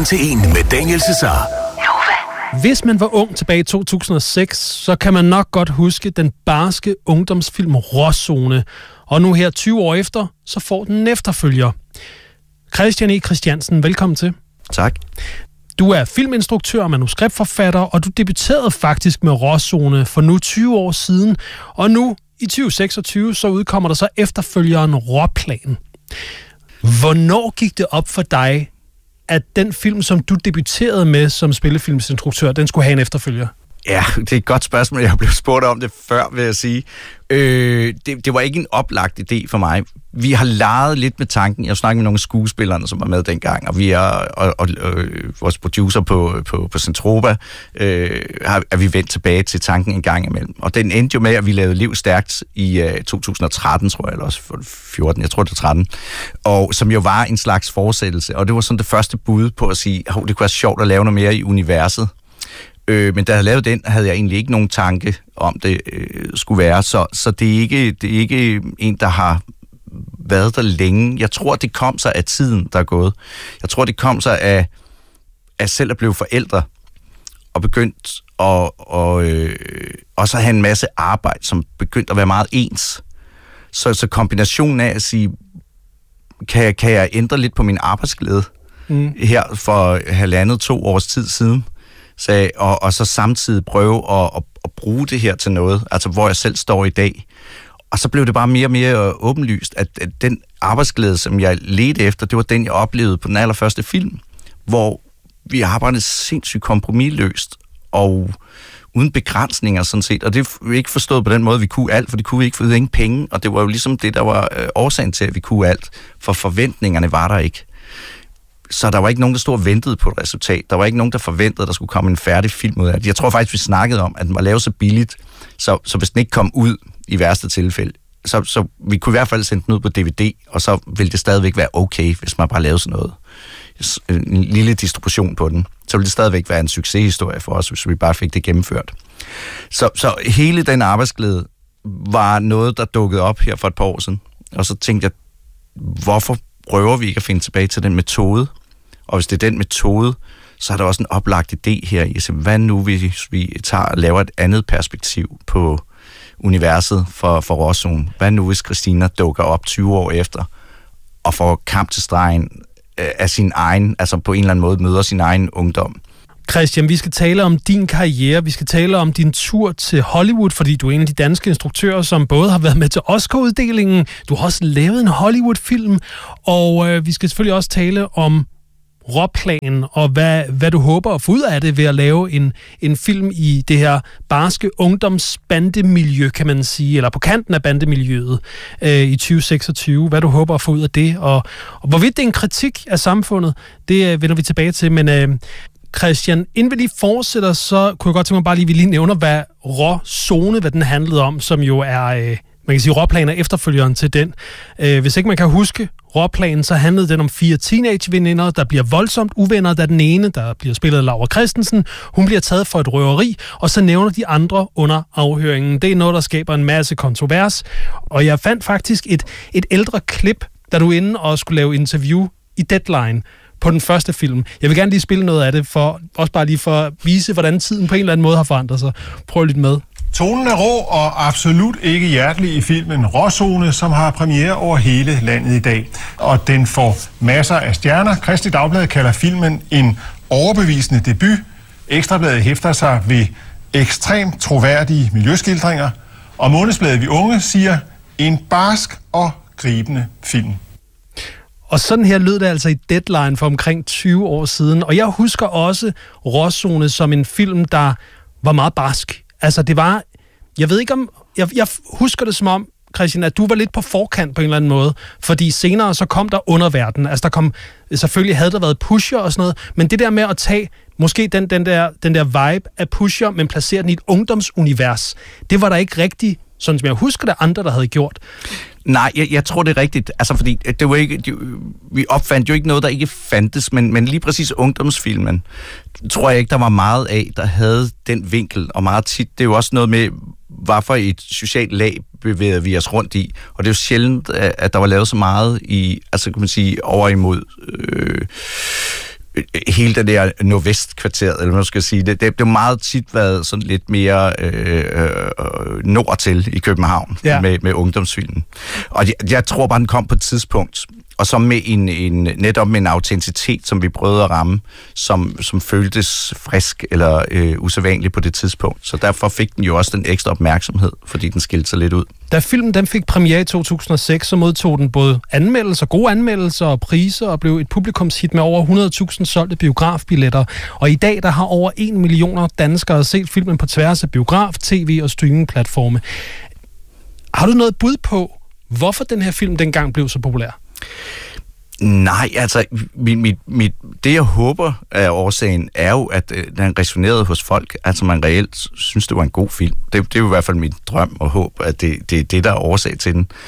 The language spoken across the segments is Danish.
til en med Daniel Cesar. Hvis man var ung tilbage i 2006, så kan man nok godt huske den barske ungdomsfilm Råzone. Og nu her 20 år efter, så får den en efterfølger. Christian E. Christiansen, velkommen til. Tak. Du er filminstruktør og manuskriptforfatter, og du debuterede faktisk med Råzone for nu 20 år siden. Og nu i 2026, så udkommer der så efterfølgeren Råplan. Hvornår gik det op for dig, at den film, som du debuterede med som spillefilmsinstruktør, den skulle have en efterfølger? Ja, det er et godt spørgsmål. Jeg har blevet spurgt om det før, vil jeg sige. Det var ikke en oplagt idé for mig. Vi har leget lidt med tanken. Jeg snakkede med nogle skuespillere, som var med dengang, og vi og vores producer på Centropa er vi vendt tilbage til tanken en gang imellem. Og den endte jo med, at vi lavede Liv Stærkt i 2013, tror jeg, eller også 14, jeg tror det var 13, og som jo var en slags fortsættelse. Og det var sådan det første bud på at sige, det kunne være sjovt at lave noget mere i universet. Men da jeg lavede den, havde jeg egentlig ikke nogen tanke om det skulle være. Så det er ikke en, der har været der længe. Jeg tror, det kom sig af tiden, der er gået. Jeg tror, det kom sig af selv at blive forældre og begyndt at også have en masse arbejde, som begyndte at være meget ens. Så kombinationen af at sige, kan jeg ændre lidt på min arbejdsglæde her for 1,5-2 års tid siden, og så samtidig prøve at bruge det her til noget, altså hvor jeg selv står i dag. Og så blev det bare mere og mere åbenlyst, at den arbejdsglæde, som jeg ledte efter, det var den, jeg oplevede på den allerførste film, hvor vi arbejdede sindssygt kompromisløst og uden begrænsninger sådan set. Og det er ikke forstået på den måde, vi kunne alt, for det kunne vi ikke, for vi havde ingen penge, og det var jo ligesom det, der var årsagen til, at vi kunne alt, for forventningerne var der ikke. Så der var ikke nogen, der stod og ventede på et resultat. Der var ikke nogen, der forventede, at der skulle komme en færdig film ud af det. Jeg tror faktisk, vi snakkede om, at den var lavet så billigt, så hvis den ikke kom ud i værste tilfælde, så vi kunne i hvert fald sende den ud på DVD, og så ville det stadigvæk være okay, hvis man bare lavede sådan noget. En lille distribution på den. Så ville det stadigvæk være en succeshistorie for os, hvis vi bare fik det gennemført. Så hele den arbejdsglæde var noget, der dukkede op her for et par år siden. Og så tænkte jeg, hvorfor prøver vi ikke at finde tilbage til den metode? Og hvis det er den metode, så er der også en oplagt idé her i, hvad nu hvis vi tager og laver et andet perspektiv på universet for Råzone? Hvad nu hvis Christina dukker op 20 år efter og får kamp til stregen af sin egen, altså på en eller anden måde møder sin egen ungdom? Christian, vi skal tale om din karriere, vi skal tale om din tur til Hollywood, fordi du er en af de danske instruktører, som både har været med til Oscar-uddelingen, du har også lavet en Hollywood-film, og vi skal selvfølgelig også tale om Råplan, og hvad du håber at få ud af det ved at lave en film i det her barske ungdomsbandemiljø, kan man sige, eller på kanten af bandemiljøet i 2026. Hvad du håber at få ud af det, og hvorvidt det er en kritik af samfundet, det vender vi tilbage til, men Christian, inden vi lige fortsætter, så kunne jeg godt tænke mig bare lige, vi lige nævner, hvad Råzone, hvad den handlede om, som jo er, man kan sige, Råplan er efterfølgeren til den. Hvis ikke man kan huske Råplanen, så handlede den om 4 teenageveninder, der bliver voldsomt uvenner, da den ene, der bliver spillet af Laura Christensen, hun bliver taget for et røveri, og så nævner de andre under afhøringen. Det er noget, der skaber en masse kontrovers, og jeg fandt faktisk et ældre klip, da du er inde og skulle lave interview i Deadline på den første film. Jeg vil gerne lige spille noget af det, også bare lige for at vise, hvordan tiden på en eller anden måde har forandret sig. Prøv lidt med. Tonen er rå og absolut ikke hjertelig i filmen Råzone, som har premiere over hele landet i dag. Og den får masser af stjerner. Kristeligt Dagblad kalder filmen en overbevisende debut. Ekstrabladet hæfter sig ved ekstremt troværdige miljøskildringer. Og Månedsbladet Vi Unge siger en barsk og gribende film. Og sådan her lød det altså i Deadline for omkring 20 år siden. Og jeg husker også Råzone som en film, der var meget barsk. Altså det var, jeg ved ikke om, jeg husker det som om, Christian, at du var lidt på forkant på en eller anden måde, fordi senere så kom der Underverden, altså der kom, selvfølgelig havde der været Pusher og sådan noget, men det der med at tage måske den der vibe af Pusher, men placere den i et ungdomsunivers, det var der ikke rigtig, sådan som jeg husker det, andre, der havde gjort. Nej, jeg tror, det er rigtigt. Altså, fordi det var ikke, vi opfandt jo ikke noget, der ikke fandtes, men lige præcis ungdomsfilmen, tror jeg ikke, der var meget af, der havde den vinkel, og meget tit, det er jo også noget med, hvad for et socialt lag bevægede vi os rundt i, og det er jo sjældent, at der var lavet så meget i, altså kan man sige, over imod hele det der nordvestkvarteret, eller hvad man skal sige, det har meget tit været sådan lidt mere nord til i København med ungdomsfilmen. Og jeg tror bare, den kom på et tidspunkt, og så med netop med en autenticitet, som vi prøvede at ramme, som føltes frisk eller usædvanlig på det tidspunkt. Så derfor fik den jo også den ekstra opmærksomhed, fordi den skilte sig lidt ud. Da filmen den fik premiere i 2006, så modtog den både anmeldelser, gode anmeldelser og priser, og blev et publikumshit med over 100.000 solgte biografbilletter. Og i dag, der har over 1 million danskere set filmen på tværs af biograf, tv og streamingplatforme. Har du noget bud på, hvorfor den her film dengang blev så populær? Nej, altså, det jeg håber af årsagen er jo, at den resonerede hos folk, altså man reelt synes, det var en god film. Det er jo i hvert fald min drøm og håb, at det er det, der er årsag til den.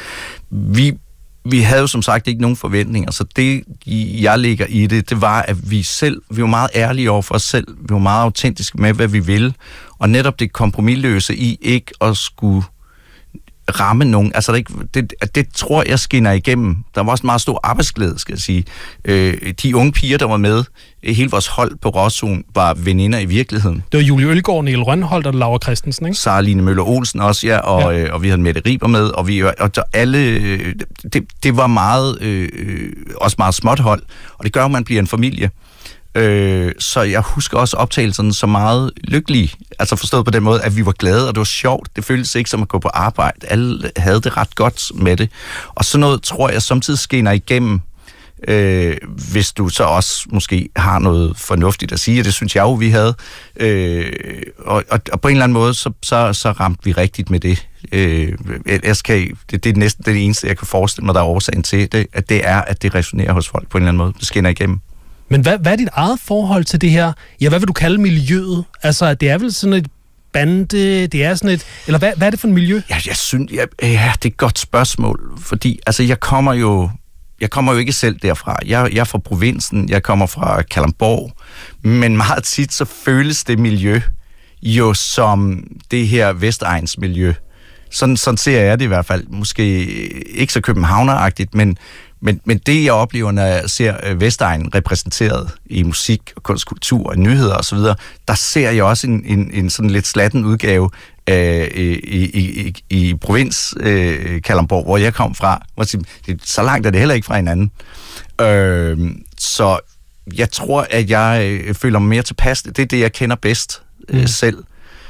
Vi havde jo som sagt ikke nogen forventninger, så det, jeg lægger i det var, at vi var meget ærlige over for os selv. Vi var meget autentiske med, hvad vi ville, og netop det kompromisløse i ikke at skulle ramme nogen. Altså, det tror jeg skinner igennem. Der var også en meget stor arbejdsglæde, skal jeg sige. De unge piger, der var med, hele vores hold på Råzonen, var veninder i virkeligheden. Det var Julie Ølgaard, Niel Rønholdt og Laura Christensen, ikke? Sara-Line Møller Olsen også, ja, og vi havde Mette Riber med, og alle, det var meget, også meget småt hold, og det gør, at man bliver en familie. Så jeg husker også optagelserne så meget lykkelige, altså forstået på den måde, at vi var glade, og det var sjovt. Det føltes ikke som at gå på arbejde. Alle havde det ret godt med det. Og sådan noget, tror jeg, samtidig skinner igennem, hvis du så også måske har noget fornuftigt at sige, og det synes jeg jo, vi havde. Og på en eller anden måde, så ramte vi rigtigt med det. Det er næsten det eneste, jeg kan forestille mig, der er årsagen til det, at det resonerer hos folk på en eller anden måde. Det skinner igennem. Men hvad er dit eget forhold til det her? Ja, hvad vil du kalde miljøet? Altså, det er vel sådan et bande, det er sådan et... Eller hvad er det for et miljø? Ja, jeg synes... det er et godt spørgsmål, fordi altså, jeg kommer jo ikke selv derfra. Jeg er fra provinsen, jeg kommer fra Kalundborg, men meget tit så føles det miljø jo som det her Vestegns miljø. Sådan ser jeg det i hvert fald. Måske ikke så københavneragtigt, men det, jeg oplever, når jeg ser Vestegn repræsenteret i musik, kunst, kultur og nyheder osv., der ser jeg også en sådan lidt slatten udgave i provins Kalundborg, hvor jeg kom fra. Så langt er det heller ikke fra hinanden. Så jeg tror, at jeg føler mig mere tilpas. Det er det, jeg kender bedst selv.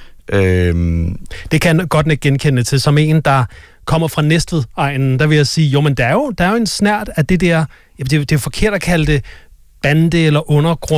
Det kan jeg godt ikke genkende til. Som en, der kommer fra Næstved-egnen, der vil jeg sige, jo, men der er jo en snert af det der, det er forkert at kalde det bande eller undergrund,